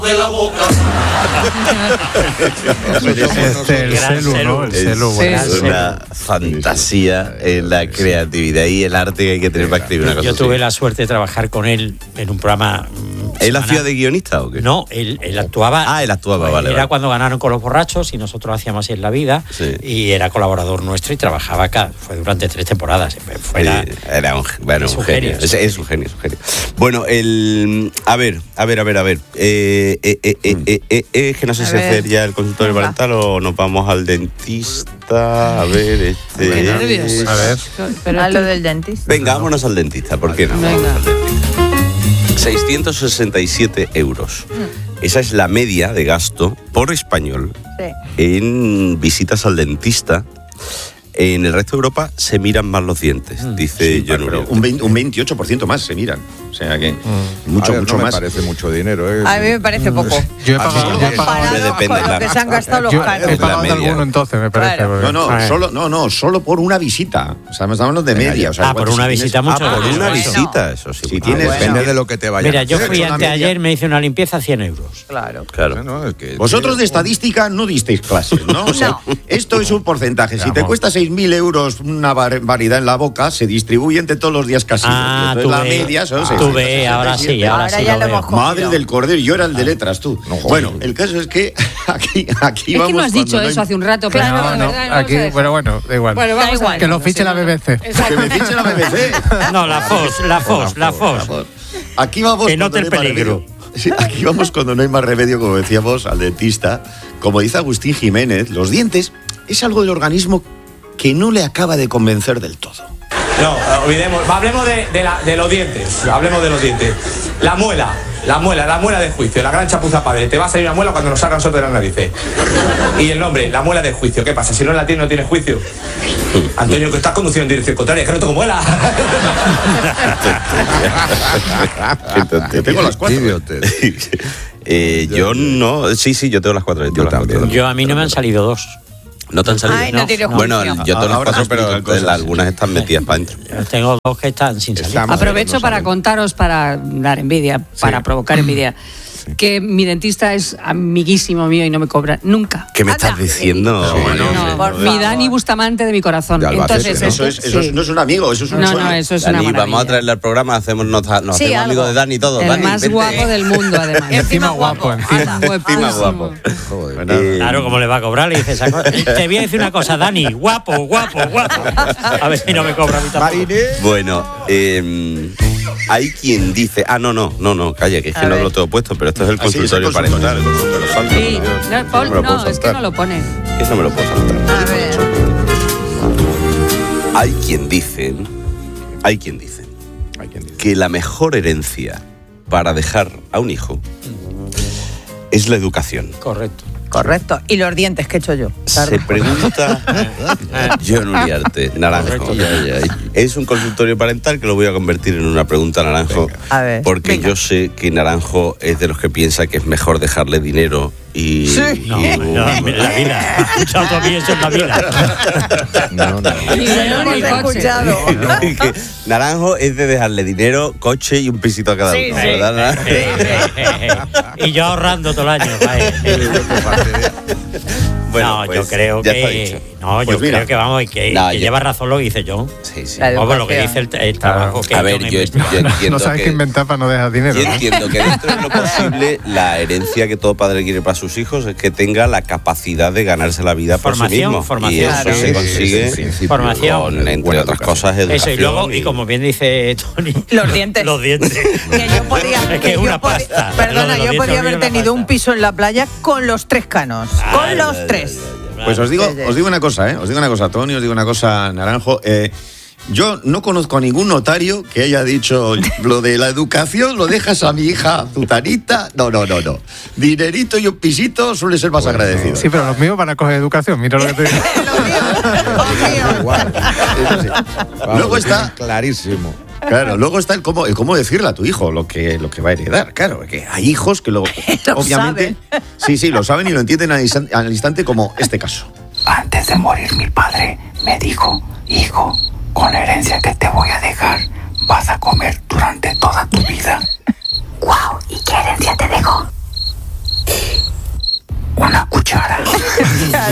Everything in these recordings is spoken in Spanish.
de la boca. El celu. Es una fantasía en la creatividad y el arte que hay que tener para escribir una cosa. Yo tuve la suerte de trabajar con él en un programa. ¿Él hacía de guionista o qué? No, él actuaba. Ah, él actuaba, vale. Era cuando ganaron con los borrachos y nosotros hacíamos En la vida. Sí. Y era colaborador nuestro y trabajaba acá. Fue durante 3 temporadas. Era un genio. Es un genio. Bueno, a ver. Es que no sé si hacer ya el consultorio parental o nos vamos al dentista. A ver, A ver. Pero a lo del dentista. Venga, vámonos al dentista. ¿Por qué no? Vamos al dentista. 667 euros. Esa es la media de gasto por español en visitas al dentista. En el resto de Europa se miran más los dientes, dice John Uriarte. Un 28% más se miran. O sea que mucho más. Me parece mucho dinero, ¿eh? A mí me parece poco. Yo he pagado. Depende con lo que se han gastado los caros. He pagado alguno entonces, me parece. Claro. Solo por una visita. O sea, estamos hablando de media. O sea, por una visita mucho. Por una visita, eso sí. Si tienes, depende de lo que te vaya. Mira, yo fui anteayer, me hice una limpieza, 100 euros. Claro. Bueno, es que vosotros de estadística no disteis clases, ¿no? O sea, esto es un porcentaje. Si te cuesta 6.000 euros una variedad en la boca, se distribuye entre todos los días casi. Entonces la media son 6. Tú ves, ahora sí ya lo veo. Madre del cordero, yo era el de letras, tú. Bueno, el caso es que aquí vamos. Es que no has dicho eso hace un rato. Claro, no. Aquí, bueno, da igual. Bueno, vamos a ver. Que lo fiche la BBC. Que me fiche la BBC. No, la FOS. Aquí vamos. Que note el peligro. Sí, aquí vamos cuando no hay más remedio, como decíamos, al dentista. Como dice Agustín Jiménez, los dientes es algo del organismo que no le acaba de convencer del todo. No, olvidemos, hablemos de los dientes, hablemos de los dientes. La muela de juicio, la gran chapuza padre. Te va a salir una muela cuando nos salgan nosotros de las narices. Y el nombre, la muela de juicio. ¿Qué pasa? Si no la tienes, no tienes juicio. Antonio, que estás conduciendo en dirección contraria, es que no tengo muela. Yo tengo las 4. Yo no. Sí, yo tengo las 4. Yo a mí no me han salido 2. ¿No te han salido? Ay, no tiene juicio. Bueno, yo tengo las 4, pero algunas están metidas para adentro. Tengo 2 que están sin salir. Aprovecho para contaros, para dar envidia, para provocar envidia, que mi dentista es amiguísimo mío y no me cobra nunca. ¿Qué me estás diciendo? Mi Dani Bustamante de mi corazón. Entonces, eso no es un amigo, eso es un sueño. No, eso es Dani, una maravilla. vamos a traerle al programa, nos hacemos amigos de Dani todos. El Dani, más vente. guapo del mundo, además. Encima guapo. Encima guapo. Claro, ¿cómo le va a cobrar? Le dices, te voy a decir una cosa, Dani, guapo. A ver si no me cobra a mí tampoco. Bueno, hay quien dice... no, calla, que es que no lo tengo puesto, pero esto es el consultorio parental. Sí, no, es que no lo pone. Que no me lo puedo saltar. A ver. Hay quien dice que la mejor herencia para dejar a un hijo es la educación. Correcto. ¿Y los dientes qué he hecho yo? Se pregunta John Uriarte, Naranjo. Es un consultorio parental que lo voy a convertir en una pregunta, Naranjo. A ver, porque yo sé que Naranjo es de los que piensa que es mejor dejarle dinero y... Sí. No, en la vida. ¿Has escuchado tú a mí eso en la vida? No. Ni escuchado. Naranjo es de dejarle dinero, coche y un pisito a cada uno, ¿verdad? Y yo ahorrando todo el año. Bueno, yo creo que... No, yo creo que vamos, que lleva razón lo que dice John. Sí. Vamos, lo que dice el trabajo que... A ver, yo entiendo no sabes qué inventar para no dejar dinero. Yo entiendo que dentro de lo posible la herencia que todo padre quiere para sus hijos es que tenga la capacidad de ganarse la vida por sí mismo. Formación. Y eso se consigue formación. Entre otras cosas, educación. Eso, y luego, y como bien dice Tony... Los dientes. Que yo podía... Es que es una pasta. Perdona, yo podía haber tenido un piso en la playa con los 3 canos. Con los 3. Pues os digo una cosa, Tony, os digo una cosa, Naranjo. Yo no conozco a ningún notario que haya dicho lo de la educación lo dejas a mi hija Zutanita. No. Dinerito y un pisito suele ser más agradecido. Sí, pero los míos van a coger educación, mira lo que te digo. Luego está... Clarísimo. Claro, luego está el cómo decirle a tu hijo lo que va a heredar. Claro, que hay hijos que lo obviamente saben. Sí, lo saben y lo entienden al instante, como este caso. Antes de morir mi padre me dijo: hijo, con la herencia que te voy a dejar vas a comer durante toda tu vida. Wow, ¿y qué herencia te dejó?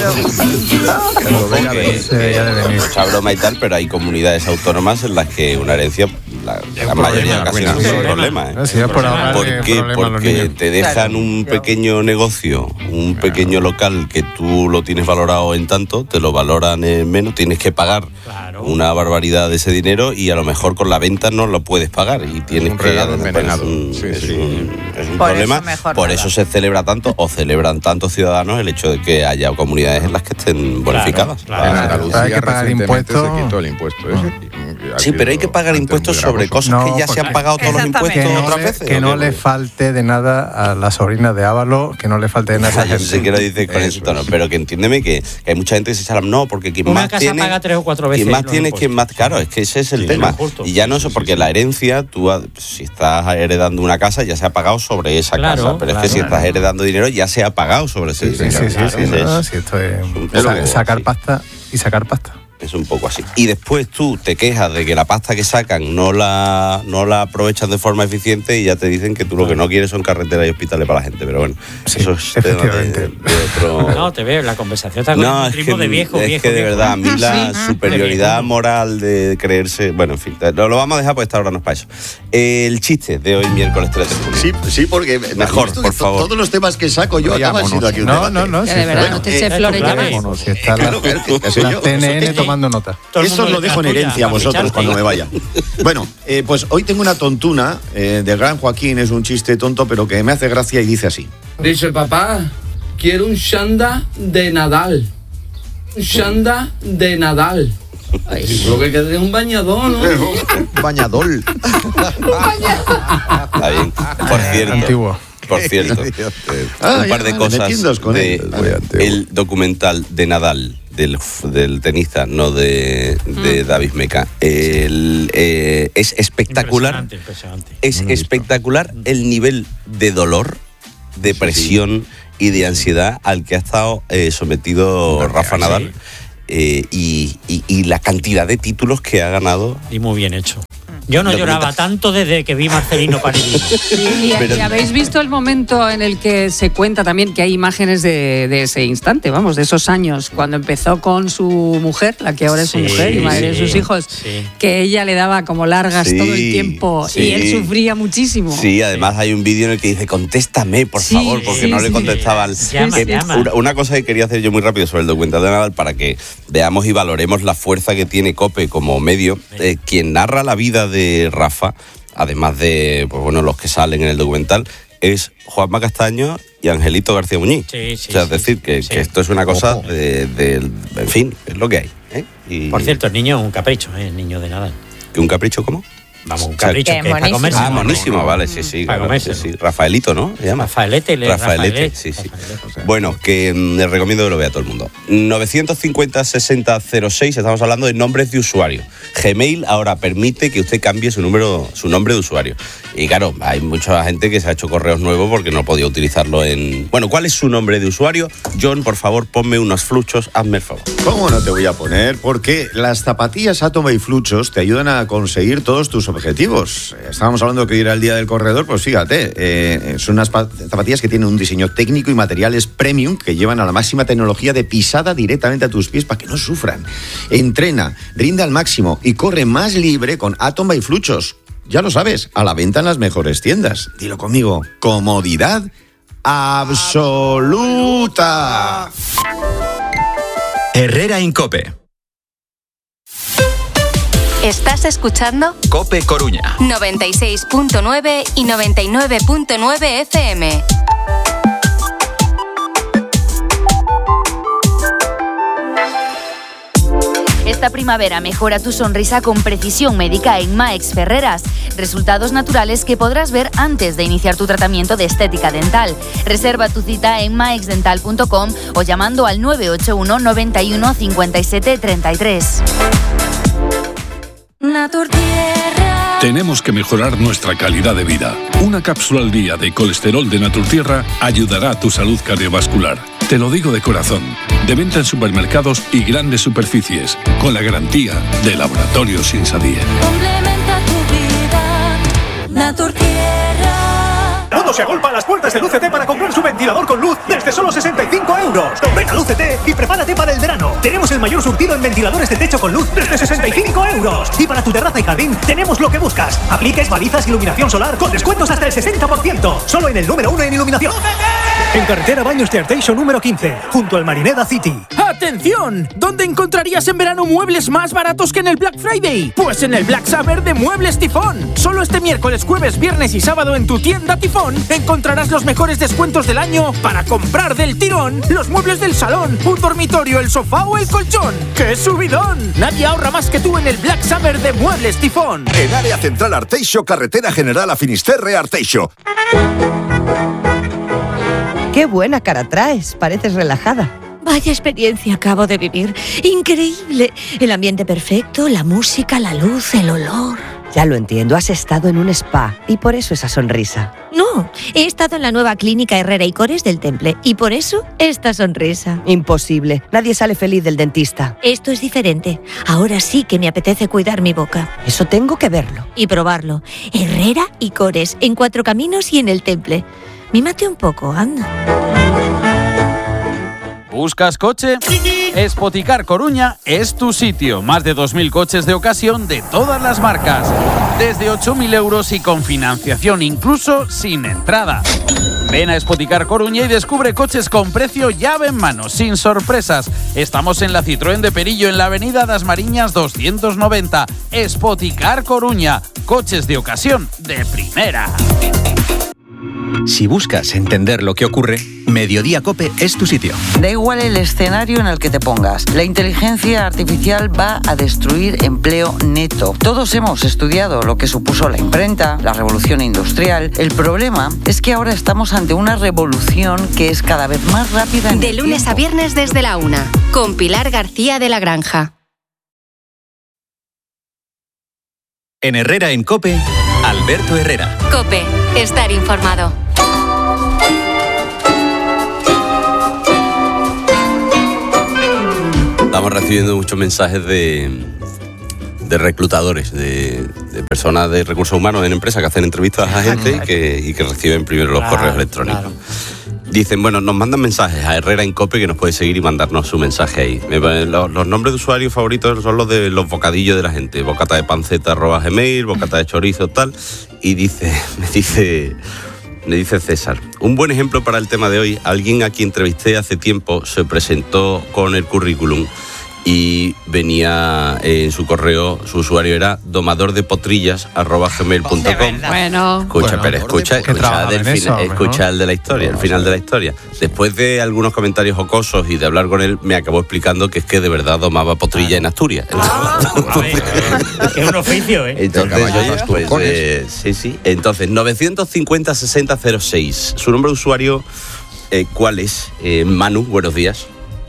Mucha broma y tal, pero hay comunidades autónomas en las que una herencia, la mayoría de ocasiones, es un problema. ¿Por qué? Porque te dejan un pequeño negocio, un pequeño local que tú lo tienes valorado en tanto, te lo valoran en menos, tienes que pagar una barbaridad de ese dinero y a lo mejor con la venta no lo puedes pagar y tienes que... Es un problema. Por eso se celebra tanto o celebran tantos ciudadanos el hecho de que haya comunidades en las que estén bonificadas. En Andalucía hay que pagar impuestos. Se quitó el impuesto. Sí, pero hay que pagar impuestos sobre cosas que ya se han pagado todos los impuestos otras veces. Que no le falte de nada a la sobrina de Ávalo, que no le falte de nada a esa gente. Yo sé que lo dices con ese tono, pero que entiéndeme que hay mucha gente que se echa no, porque quien una más casa tiene... paga 3 o 4 veces. Quien más tiene, quien más... Claro, es que ese es el tema. Y ya no eso, porque la herencia, tú si estás heredando una casa, ya se ha pagado sobre esa casa. Pero es que si estás heredando dinero, ya se ha pagado sobre ese dinero. Sí, esto es sacar pasta y sacar pasta. Es un poco así. Y después tú te quejas de que la pasta que sacan no la aprovechan de forma eficiente y ya te dicen que tú lo que no quieres son carreteras y hospitales para la gente. Pero bueno, eso es tema de otro... No, te veo, la conversación está con un ritmo de viejo. Es que de verdad, a mí la superioridad moral de creerse... Bueno, en fin, lo vamos a dejar porque esta hora no es para eso. El chiste de hoy, miércoles 3 de junio. Sí, porque... Mejor, por favor. Todos los temas que saco yo acaban siendo aquí un debate. No. De verdad, no te eches flores ya ves. Está la CNN tomando nota. Eso os lo dejo en herencia a vosotros cuando me vaya. Bueno, pues hoy tengo una tontuna del gran Joaquín, es un chiste tonto, pero que me hace gracia y dice así. Dice, papá, quiero un Shanda de Nadal. Un Shanda de Nadal. Ay, lo que queda es un bañador, ¿no? Bañador. Está bien. Por cierto. Antiguo. Por cierto, un par de cosas el documental de Nadal, del tenista, no de David Meca. Es espectacular. Impresionante. Es espectacular el nivel de dolor, de presión y de ansiedad al que ha estado sometido Rafa Nadal. Y la cantidad de títulos que ha ganado. Y muy bien hecho. Yo no lloraba tanto desde que vi Marcelino Parini. Y habéis visto el momento en el que se cuenta también que hay imágenes de ese instante, vamos, de esos años, cuando empezó con su mujer, la que ahora es su mujer y madre de sus hijos, que ella le daba como largas todo el tiempo y él sufría muchísimo. Sí, además hay un vídeo en el que dice, contéstame, por favor, porque no le contestaban. Una cosa que quería hacer yo muy rápido sobre el documental de Nadal, para que veamos y valoremos la fuerza que tiene COPE como medio. Quien narra la vida de Rafa, además de los que salen en el documental, es Juanma Castaño y Angelito García Muñiz. Es decir, que esto es una cosa en fin, es lo que hay. Por cierto, el niño es un capricho, el niño de Nadal. ¿Un capricho cómo? Vamos, un capricho que es para comerse. Ah, monísimo, vale, sí. Para comerse. Sí. Rafaelito, ¿no? ¿Se llama? Rafaelete. Sí. Bueno, que les recomiendo que lo vea todo el mundo. 950-6006, estamos hablando de nombres de usuario. Gmail ahora permite que usted cambie su nombre de usuario. Y claro, hay mucha gente que se ha hecho correos nuevos porque no podía utilizarlo en... Bueno, ¿cuál es su nombre de usuario? John, por favor, ponme unos fluchos, hazme el favor. ¿Cómo no te voy a poner? Porque las zapatillas Atom y Fluchos te ayudan a conseguir todos tus objetivos. Estábamos hablando que hoy era el día del corredor, pues fíjate, son unas zapatillas que tienen un diseño técnico y materiales premium que llevan a la máxima tecnología de pisada directamente a tus pies para que no sufran. Entrena, rinde al máximo y corre más libre con Atom by Fluchos. Ya lo sabes, a la venta en las mejores tiendas. Dilo conmigo, comodidad absoluta. Herrera Incope. ¿Estás escuchando? COPE Coruña. 96.9 y 99.9 FM. Esta primavera mejora tu sonrisa con precisión médica en Maex Ferreras. Resultados naturales que podrás ver antes de iniciar tu tratamiento de estética dental. Reserva tu cita en maexdental.com o llamando al 981 91 57 33. Naturtierra. Tenemos que mejorar nuestra calidad de vida. Una cápsula al día de colesterol de Naturtierra ayudará a tu salud cardiovascular. Te lo digo de corazón. De venta en supermercados y grandes superficies, con la garantía de Laboratorios Insadier. Complementa tu vida. Naturtierra. Todo se agolpa a las puertas de Luz CT para comprar su ventilador con luz desde solo 65 euros. Ven a Luz CT y prepárate para el verano. Tenemos el mayor surtido en ventiladores de techo con luz desde 65 €. Y para tu terraza y jardín tenemos lo que buscas. Apliques, balizas, iluminación solar con descuentos hasta el 60%. Solo en el número 1 en iluminación. En carretera Baños de Arteixo número 15, junto al Marineda City. ¡Atención! ¿Dónde encontrarías en verano muebles más baratos que en el Black Friday? Pues en el Black Summer de Muebles Tifón. Solo este miércoles, jueves, viernes y sábado en tu tienda Tifón encontrarás los mejores descuentos del año para comprar del tirón los muebles del salón, un dormitorio, el sofá o el colchón. ¡Qué subidón! Nadie ahorra más que tú en el Black Summer de Muebles Tifón. En área central Arteixo, carretera general a Finisterre Arteixo. ¡Qué buena cara traes! Pareces relajada. Vaya experiencia acabo de vivir. Increíble. El ambiente perfecto, la música, la luz, el olor. Ya lo entiendo, has estado en un spa y por eso esa sonrisa. No, he estado en la nueva clínica Herrera y Cores del Temple y por eso esta sonrisa. Imposible, nadie sale feliz del dentista. Esto es diferente. Ahora sí que me apetece cuidar mi boca. Eso tengo que verlo. Y probarlo. Herrera y Cores, en Cuatro Caminos y en el Temple. Mímate un poco, anda. ¿Buscas coche? Spoticar Coruña es tu sitio. Más de 2.000 coches de ocasión de todas las marcas. Desde 8.000 € y con financiación, incluso sin entrada. Ven a Spoticar Coruña y descubre coches con precio llave en mano, sin sorpresas. Estamos en la Citroën de Perillo, en la avenida Das Mariñas 290. Spoticar Coruña. Coches de ocasión de primera. Si buscas entender lo que ocurre, Mediodía COPE es tu sitio. Da igual el escenario en el que te pongas. La inteligencia artificial va a destruir empleo neto. Todos hemos estudiado lo que supuso la imprenta, la revolución industrial. El problema es que ahora estamos ante una revolución que es cada vez más rápida. De lunes a viernes desde la 1, con Pilar García de la Granja. En Herrera en COPE, Alberto Herrera. COPE, estar informado. Estamos recibiendo muchos mensajes de reclutadores, de personas de recursos humanos en empresas que hacen entrevistas a gente y que reciben primero los correos electrónicos. Claro. Dicen, bueno, nos mandan mensajes a Herrera en COPE, que nos puede seguir y mandarnos su mensaje ahí. Los nombres de usuarios favoritos son los de los bocadillos de la gente. Bocata de panceta @gmail, bocata de chorizo, tal. Y me dice César, un buen ejemplo para el tema de hoy, alguien a quien entrevisté hace tiempo se presentó con el currículum y venía en su correo, su usuario era domadordepotrillas@gmail.com. Bueno. Escucha el de la historia, el final de la historia. Después de algunos comentarios jocosos y de hablar con él, me acabó explicando que es que de verdad domaba potrilla en Asturias. Es un oficio, ¿eh? Entonces, sí. Entonces, 950-6006. Su nombre de usuario, ¿cuál es? Manu, buenos días.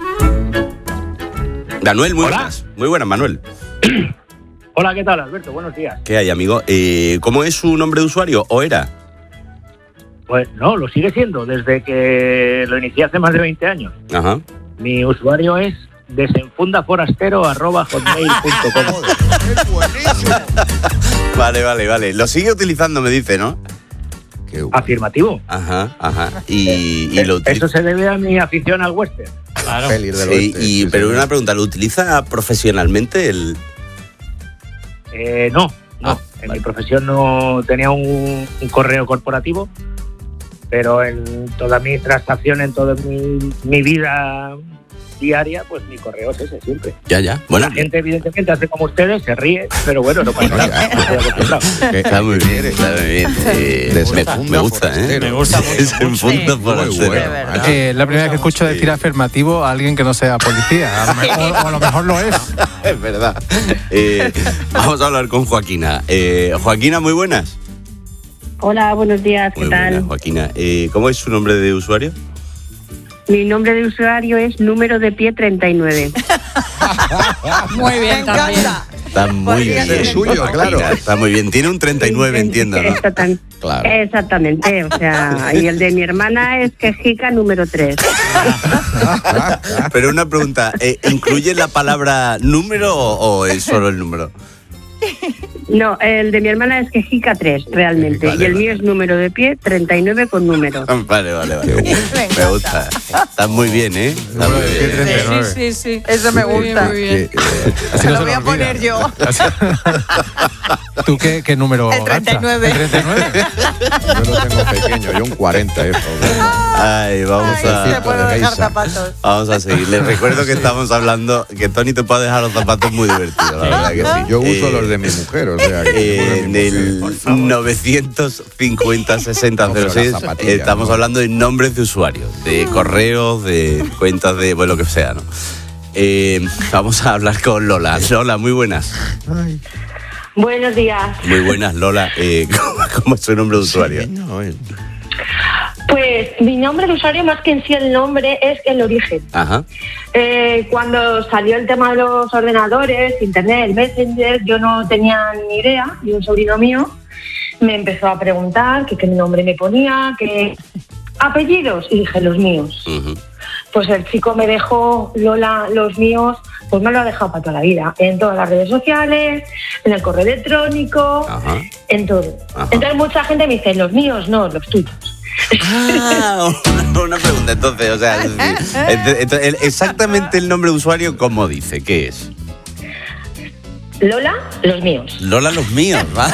Manuel, muy buenas. Muy buenas, Manuel. Hola, ¿qué tal, Alberto? Buenos días. ¿Qué hay, amigo? ¿Cómo es su nombre de usuario o era? Pues no, lo sigue siendo desde que lo inicié hace más de 20 años. Ajá. Mi usuario es desenfundaforastero@hotmail.com. Vale. Lo sigue utilizando, me dice, ¿no? Afirmativo. Ajá. Y lo utiliza. Eso se debe a mi afición al western. Claro. Pero una pregunta, ¿lo utiliza profesionalmente el...? No. En mi profesión no tenía un correo corporativo, pero en toda mi transacción, en toda mi vida diaria, pues mi correo es ese siempre. Ya. Bueno, la gente evidentemente hace como ustedes, se ríe, pero bueno, no pasa nada. Está muy bien. Me gusta, ¿eh? Me gusta mucho. Desenfunda forastero. La primera vez que escucho decir afirmativo a alguien que no sea policía. A lo mejor lo es. Es verdad. Vamos a hablar con Joaquina. Joaquina, muy buenas. Hola, buenos días, ¿qué tal? Buenas, Joaquina. ¿Cómo es su nombre de usuario? Mi nombre de usuario es número de pie 39. Muy bien, también. Está muy bien. Es suyo, claro. Está muy bien. Tiene un 39, entiendo, ¿no? Claro. Exactamente. O sea, y el de mi hermana es quejica número 3. Pero una pregunta, ¿incluye la palabra número o es solo el número? No, el de mi hermana es quejica 3, realmente. Vale, y el mío es número de pie 39 con número. Vale. Me gusta. Está muy bien, ¿eh? Está muy bien. Sí. Eso me gusta. Muy bien. Así Lo no se voy a lo poner olvida. yo. ¿Tú qué número? El 39. ¿El 39? Yo lo tengo pequeño, yo un 40. Ay, vamos Te puedo dejar zapatos. Vamos a seguir. Les recuerdo que estamos hablando, que Tony te puede dejar los zapatos muy divertidos, la verdad que sí. Yo uso los de mi mujer, o sea que en el 950 60 06 estamos hablando de nombres de usuarios, de correos, de cuentas de, bueno, lo que sea, ¿no? Vamos a hablar con Lola. Lola, muy buenas. Buenos días. Muy buenas, Lola. ¿Cómo es su nombre de usuario? Pues mi nombre de usuario, más que en sí el nombre, es el origen. Ajá. Cuando salió el tema de los ordenadores, internet, el Messenger, yo no tenía ni idea, y un sobrino mío me empezó a preguntar qué nombre me ponía, qué apellidos, y dije los míos. Pues el chico me dejó Lola, los míos, pues me lo ha dejado para toda la vida, en todas las redes sociales, en el correo electrónico, en todo. Entonces mucha gente me dice, los míos no, los tuyos. Una pregunta, entonces, o sea, exactamente el nombre de usuario, ¿cómo dice? ¿Qué es? Lola, los míos. Lola, los míos, ¿vale?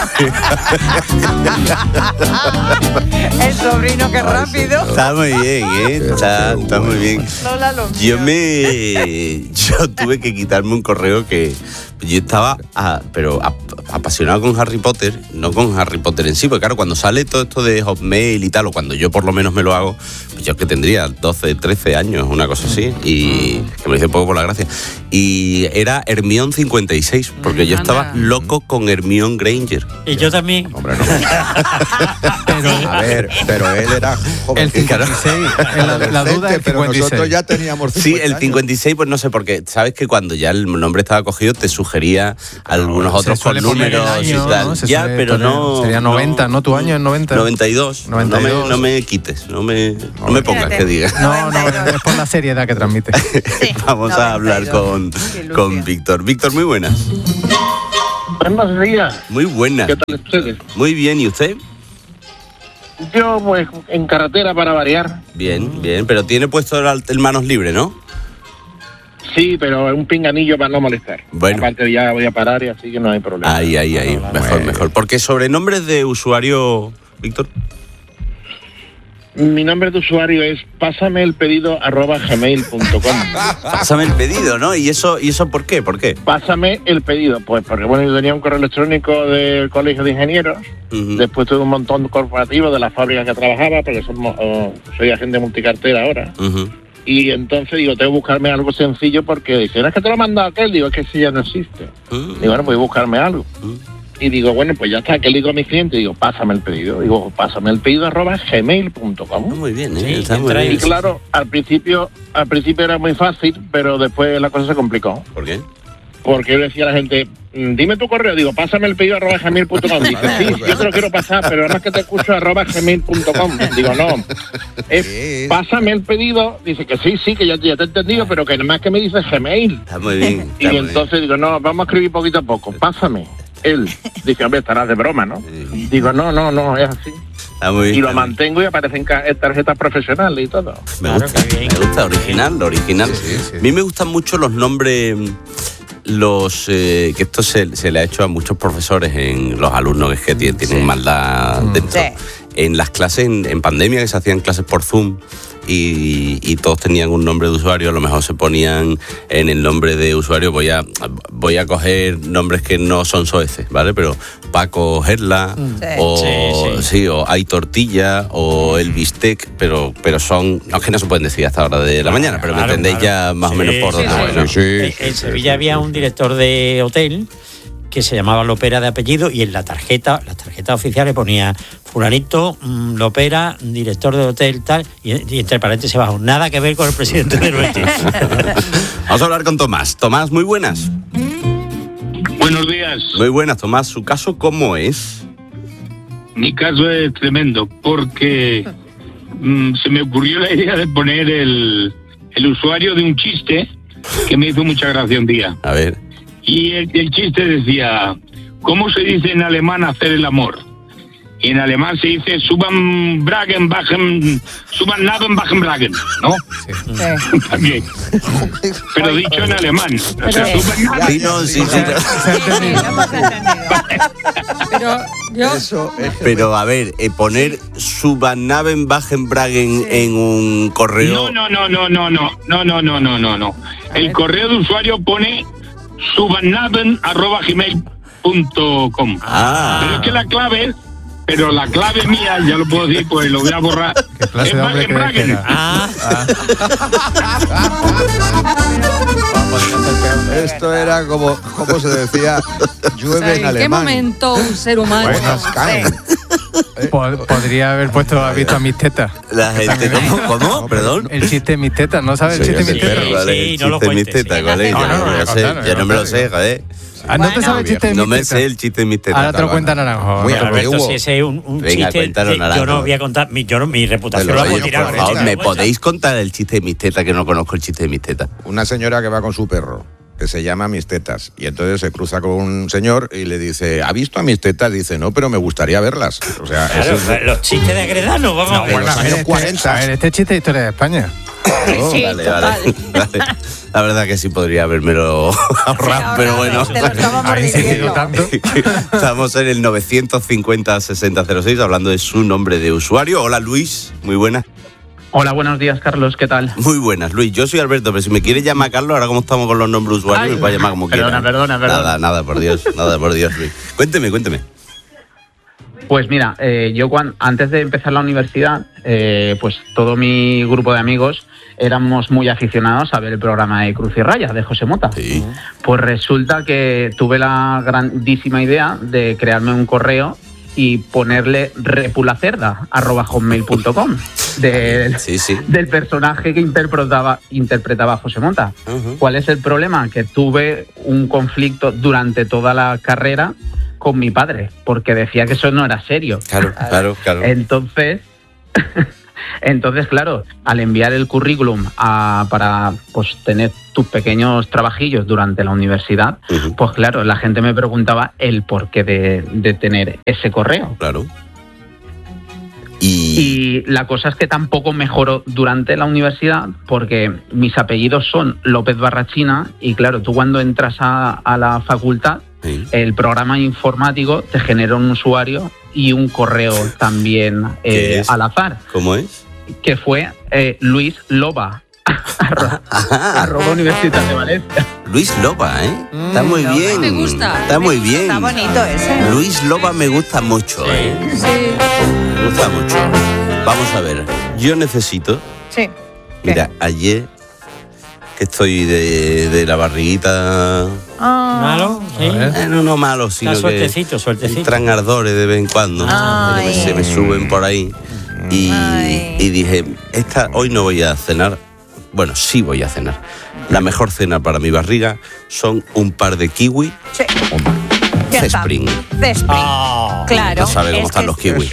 El sobrino, qué rápido. Está muy bien, ¿eh? Está muy bien. Lola, los míos. Yo tuve que quitarme un correo que yo estaba apasionado con Harry Potter, no con Harry Potter en sí, porque claro, cuando sale todo esto de Hotmail y tal, o cuando yo por lo menos me lo hago, pues yo que tendría 12, 13 años, una cosa así, y que me dice un poco por la gracia. Y era Hermione 56, porque yo estaba loco con Hermione Granger. Y yo también. Hombre, no. A ver, pero él era joven. El 56, la duda es el 56. Pero nosotros ya teníamos 50 Sí, el 56, pues no sé, porque sabes que cuando ya el nombre estaba cogido te sugería algunos otros con números año, y tal. ¿no? Ya, pero no. Sería 90, ¿no? ¿Tu año es 90? 92. 92. No me quites, no me pongas que diga. No, es por la seriedad que transmite. Vamos a hablar con Víctor. Víctor, muy buenas. Buenos días. Muy buenas. ¿Qué tal ustedes? Muy bien, ¿y usted? Yo, pues, en carretera para variar. Bien, pero tiene puesto el manos libre, ¿no? Sí, pero es un pinganillo para no molestar. Bueno. Aparte ya voy a parar y así que no hay problema. Ahí. Mejor. Porque sobrenombres de usuario, Víctor. Mi nombre de usuario es pásameelpedido@gmail.com. Pásame el pedido, ¿no? ¿Y eso por qué? ¿Por qué? Pásame el pedido. Pues porque, bueno, yo tenía un correo electrónico del Colegio de Ingenieros. Después tuve un montón corporativo de las fábricas que trabajaba, porque soy agente multicartera ahora. Y entonces digo, tengo que buscarme algo sencillo, porque dicen, es que te lo he mandado aquel. Digo, es que ese ya no existe. Digo, bueno, voy a buscarme algo. Y digo, bueno, pues ya está, que le digo a mi cliente, digo, pásame el pedido. Digo, pásame el pedido @gmail.com. Muy bien, Sí, está muy bien. Y claro, al principio era muy fácil, pero después la cosa se complicó. ¿Por qué? Porque yo le decía a la gente, dime tu correo. Digo, pásame el pedido @gmail.com. Dice, sí, yo te lo quiero pasar, pero además que te escucho @gmail.com. Digo, no, pásame el pedido. Dice que sí, que ya te he entendido, pero que además que me dice Gmail. Está muy bien. Y entonces digo, no, vamos a escribir poquito a poco. Pásame. Él dice, hombre, estarás de broma, ¿no? Digo, no, es así. Y lo mantengo y aparecen tarjetas profesionales y todo. Me gusta, original. A mí me gustan mucho los nombres, que esto se le ha hecho a muchos profesores, en los alumnos que tienen maldad dentro. En las clases, en pandemia, que se hacían clases por Zoom, y todos tenían un nombre de usuario, a lo mejor se ponían en el nombre de usuario, voy a coger nombres que no son soeces, ¿vale? Pero Paco Gerla, o hay tortilla, o el bistec, pero son, no es que no se pueden decir hasta hora de la mañana, pero me entendéis ya más o menos por dónde voy, ¿no? En Sevilla había un director de hotel que se llamaba Lopera de apellido, y en las tarjetas oficiales ponía fulanito, Lopera, director de hotel, tal, y entre paréntesis abajo, nada que ver con el presidente del Betis. Vamos a hablar con Tomás. Tomás, muy buenas. Buenos días. Muy buenas, Tomás. ¿Su caso cómo es? Mi caso es tremendo, porque se me ocurrió la idea de poner el usuario de un chiste que me hizo mucha gracia un día. A ver. Y el chiste decía, ¿cómo se dice en alemán hacer el amor? Y en alemán se dice suban bragen, bajen, suban naben, bajen bragen, ¿no? Sí. También. Pero dicho en alemán. O sea, suban naben. Sí, no, sí. Pero a ver, poner suban naben, bajen bragen en un correo. No. El correo de usuario pone subannaben@gmail.com. Pero es que la clave mía, ya lo puedo decir, pues lo voy a borrar. ¿Qué clase de hombre crees que era? Esto era como se decía, llueve en alemán. ¿En qué momento un ser humano? Podría haber puesto, ¿has visto a mis tetas? La gente, ¿cómo? Perdón. El chiste de mis tetas, ¿no sabes el chiste de mis tetas? Sí, no lo cuentes. Ya no me lo sé, joder. ¿No te sabes el chiste de mis tetas? No me sé el chiste de mis tetas. Ahora te lo cuenta Naranjo. Alberto, si ese es un Venga, chiste, yo no voy a contar, mi reputación la voy a tirar. Por favor, ¿me podéis contar el chiste de mis tetas, que no conozco el chiste de mis tetas? Una señora que va con su perro, que se llama Mis Tetas, y entonces se cruza con un señor y le dice, ¿ha visto a mis tetas? Dice, no, pero me gustaría verlas. O sea, claro, los chistes de Agredano, vamos a ver. En los años 40. A ver, este chiste de historia de España. Sí, vale. La verdad que sí podría habérmelo ahorrado, pero bueno. Estamos en el 950-6006 hablando de su nombre de usuario. Hola, Luis, muy buenas. Hola, buenos días, Carlos, ¿qué tal? Muy buenas, Luis. Yo soy Alberto, pero si me quieres llamar Carlos, ahora como estamos con los nombres usuarios, me puedes llamar como quieras. Perdona. Nada, por Dios, Luis. Cuénteme. Pues mira, yo antes de empezar la universidad, pues todo mi grupo de amigos éramos muy aficionados a ver el programa de Cruz y Raya, de José Mota. Sí. Pues resulta que tuve la grandísima idea de crearme un correo y ponerle repulacerda@hotmail.com del personaje que interpretaba José Mota. ¿Cuál es el problema? Que tuve un conflicto durante toda la carrera con mi padre, porque decía que eso no era serio. Claro. Entonces, claro, al enviar el currículum para pues tener tus pequeños trabajillos durante la universidad, pues claro, la gente me preguntaba el porqué de tener ese correo. Claro. Y la cosa es que tampoco mejoró durante la universidad, porque mis apellidos son López Barrachina, y claro, tú cuando entras a la facultad, el programa informático te genera un usuario y un correo también al azar. ¿Cómo es? Que fue Luis Loba, @ Universidad de Valencia. Luis Loba, está muy bien. Me gusta. Está muy bien. Está bonito ese. Luis Loba me gusta mucho, Sí. Me gusta mucho. Vamos a ver, yo necesito... Sí. Mira, ayer que estoy de la barriguita... ¿Malo? Sí. No malo, sino suertecito. entran ardores de vez en cuando. Se me suben por ahí. Y dije, hoy no voy a cenar. Bueno, sí voy a cenar. La mejor cena para mi barriga son un par de kiwi. Sí. Cespring. Claro. No sabe cómo están los kiwis.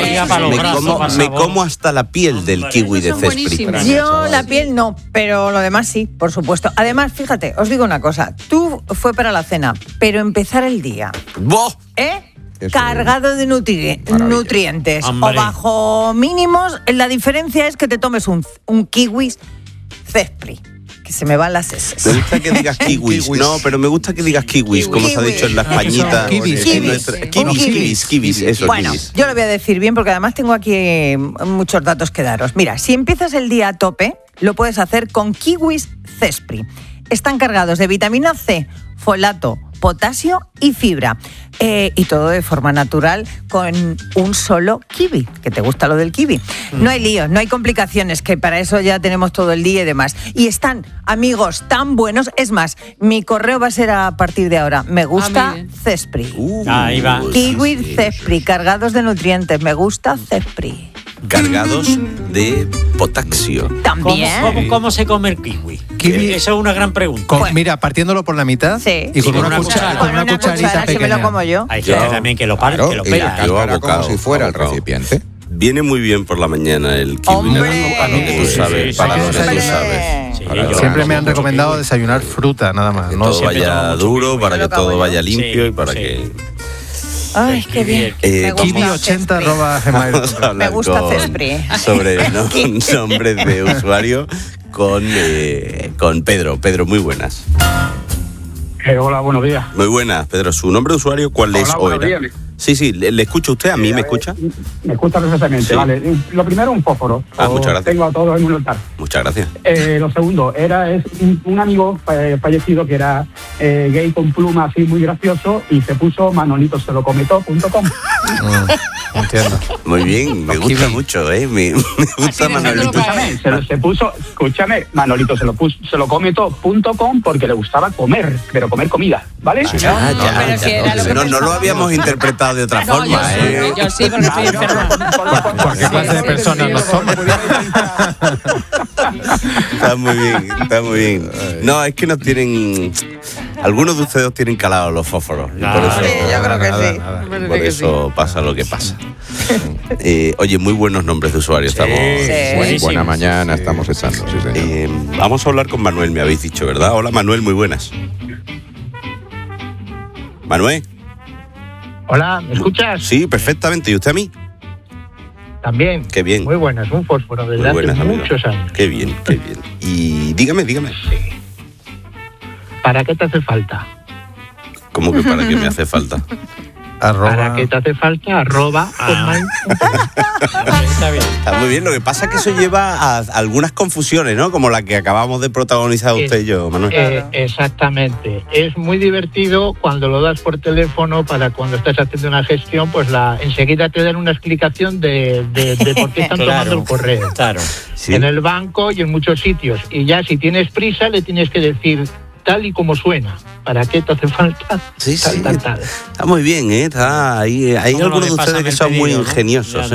Me como hasta la piel del kiwi de Cespring. Yo la piel no, pero lo demás sí, por supuesto. Además, fíjate, os digo una cosa. Tú fue para la cena, pero empezar el día. ¡Boh! Cargado de nutrientes. Hombre. O bajo mínimos, la diferencia es que te tomes un kiwi Cespring. Que se me van las S. Me gusta que digas kiwis. No, pero me gusta que digas kiwis, como se ha dicho en la Españita. Kiwis. Eso, bueno, kiwis. yo lo voy a decir bien porque además tengo aquí muchos datos que daros. Mira, si empiezas el día a tope, lo puedes hacer con kiwis Cespring. Están cargados de vitamina C, folato, potasio y fibra. Y todo de forma natural con un solo kiwi, que te gusta lo del kiwi. No hay líos, no hay complicaciones, que para eso ya tenemos todo el día y demás. Y están, amigos, tan buenos. Es más, mi correo va a ser a partir de ahora. Me gusta Cespring. Ahí va. Kiwi Cespring, cargados de nutrientes. Me gusta Cespring. Cargados de potasio. También. ¿Cómo se come el kiwi? Esa es una gran pregunta. Mira, partiéndolo por la mitad y con una cucharita pequeña. Si me lo como yo. Hay gente también que lo pega. Como si fuera el recipiente. Viene muy bien por la mañana el kiwi. Hombre. Para lo que tú sabes. Siempre me han recomendado desayunar fruta, nada más. Que no todo vaya duro, para que todo vaya limpio y para que... Ay, qué bien. Kiwi80@gmail.com. Me gusta Cespri. Sobre nombres de usuario con Pedro. Pedro, muy buenas. Hola, buenos días. Muy buenas, Pedro. ¿Su nombre de usuario cuál es o era? Sí, ¿le escucha usted? ¿A mí me escucha? Me escucha perfectamente, sí. Vale. Lo primero, un fósforo. Muchas gracias. Tengo a todos en un altar. Muchas gracias. Lo segundo, es un amigo fallecido que era gay con pluma así muy gracioso y se puso manolitoselocometó.com. Entiendo. Muy bien, me gusta mucho, me gusta Manolito. Se puso, escúchame, manolitoselocometó.com porque le gustaba comer, pero comer comida, ¿vale? No lo habíamos interpretado de otra forma, Yo sí, porque estoy enferma. ¿Por qué clase de personas nos somos? Está muy bien. No, es que nos tienen... Algunos de ustedes tienen calados los fósforos. Y por eso, yo creo que sí. Por eso pasa lo que pasa. Oye, muy buenos nombres de usuarios. Buena mañana estamos echando, sí, señor. Vamos a hablar con Manuel, me habéis dicho, ¿verdad? Hola, Manuel, muy buenas. Manuel. Hola, ¿me escuchas? Sí, perfectamente. ¿Y usted a mí? También. Qué bien. Muy buenas, un fósforo desde hace muchos años. Qué bien. Y dígame. Sí. ¿Para qué te hace falta? ¿Cómo que para qué me hace falta? ¿Para qué te hace falta? Está muy bien. Lo que pasa es que eso lleva a algunas confusiones, ¿no? Como la que acabamos de protagonizar usted y yo, Manuel. Exactamente. Es muy divertido cuando lo das por teléfono para cuando estás haciendo una gestión, pues enseguida te dan una explicación de por qué están tomando el correo. Claro. Sí. En el banco y en muchos sitios. Y ya si tienes prisa le tienes que decir tal y como suena. ¿Para qué te hace falta? Sí. Está muy bien, Está ahí. Hay algunos de ustedes que son muy ingeniosos,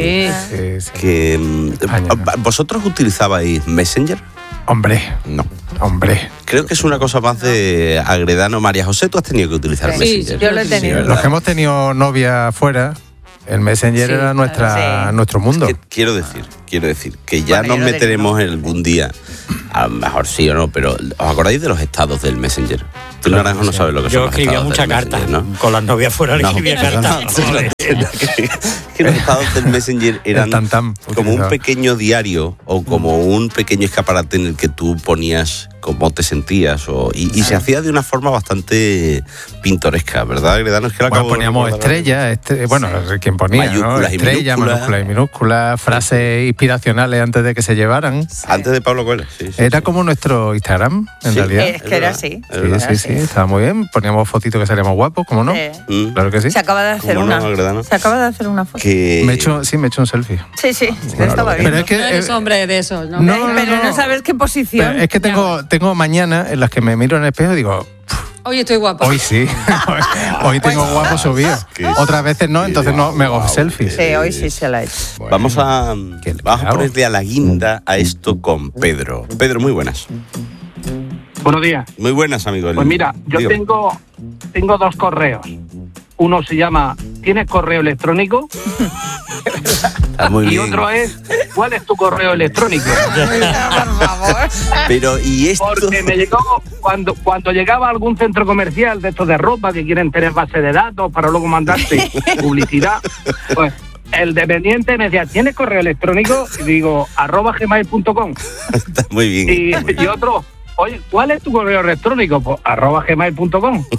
¿Vosotros utilizabais Messenger? Hombre. Creo que es una cosa más de Agredano. María José, tú has tenido que utilizar Messenger. Yo lo he tenido. Los que hemos tenido novia afuera, el Messenger era nuestro mundo. Es que quiero decir que ya nos meteremos en algún día, a lo mejor sí o no, pero ¿os acordáis de los estados del Messenger? Tú, Naranjo, no sabes lo que son los estados. Yo escribía muchas cartas, ¿no? Con las novias fuera escribía cartas. Que los estados del Messenger eran como un pequeño diario o como un pequeño escaparate en el que tú ponías cómo te sentías y se hacía de una forma bastante pintoresca, ¿verdad, Agredano? Es que poníamos estrellas, quien ponía, mayúsculas, ¿no? Estrellas, mayúsculas y minúsculas, frases inspiracionales antes de que se llevaran. Antes de Pablo Coelho, sí. Era como nuestro Instagram, en realidad. Es que era así. Sí, estaba muy bien. Poníamos fotitos que salíamos guapos, ¿cómo no? Claro que sí. Se acaba de hacer una. Se acaba de hacer una foto. Me he hecho un selfie. Sí, estaba bien. Pero es que no eres hombre de esos, ¿no? Pero no sabes qué posición. Es que tengo mañanas en las que me miro en el espejo y digo... Hoy estoy guapo. Hoy sí. Hoy tengo guapo subido. Otras veces no, entonces no me hago selfies. Sí, hoy sí se la he hecho. Vamos a ponerle a la guinda a esto con Pedro. Pedro, muy buenas. Buenos días. Muy buenas, amigo. Pues mira, yo tengo 2 correos. Uno se llama ¿tienes correo electrónico? Y otro es ¿cuál es tu correo electrónico? Por favor. Pero y esto porque me llegó cuando llegaba a algún centro comercial de estos de ropa que quieren tener base de datos para luego mandarte publicidad, pues el dependiente me decía ¿tienes correo electrónico? Y digo @gmail.com. Está muy bien. Y otro, oye, ¿cuál es tu correo electrónico? Pues @gmail.com.